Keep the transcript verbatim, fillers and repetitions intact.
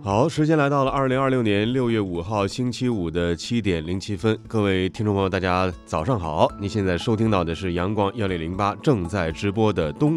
好，时间来到了二零二六年六月五号星期五的七点零七分，各位听众朋友，大家早上好！您现在收听到的是阳光幺零零八正在直播的东